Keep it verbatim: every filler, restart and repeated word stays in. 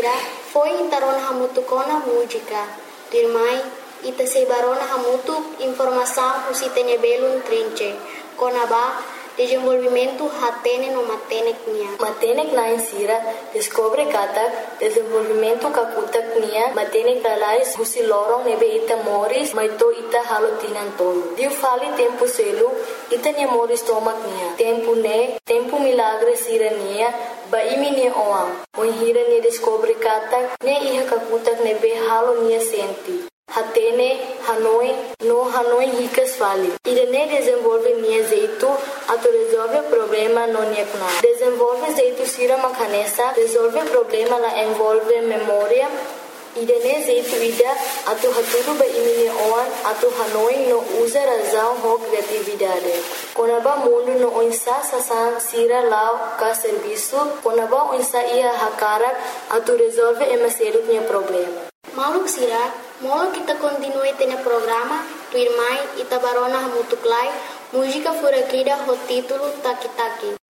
Sira, foi intarona hamutu kona música. Dirmai, ita sebarona hamutu informação usitene belun trinche. Kona ba, desenvolvimento hatene no matenek nia. Matenek na insira, descobre katak, desenvolvimento kakutak nia, matenek lalais husi lorong nebe ita moris, maito ita halotinan tolo. Diu fali tempo selu, ita nia moris tomak nia. Tempo ne, tempo milagre sira nia, ba imi nia oam. Oin hira nia descobre katak, ne iha kakutak nebe halo nia senti. Hatene, Hanoi, no Hanoi ricas fali. Irene desenvolve nia jeito, ato resolve problema no nia kuna. Desenvolve jeito sira makanesa, resolve problema la envolve memória. Irene jeito ida, ato haturu ba imini oan, ato Hanoi no usa razão ho criatividade. Konaba mundo no onsa sasan sira lao ka serviço, konaba onsa ia hakarak, ato resolve emaselut nia problema. Maluk Sira, molo kita continue tene programa, tu irmai ita barona hamutuklai, música furakida ho título Taki Taki.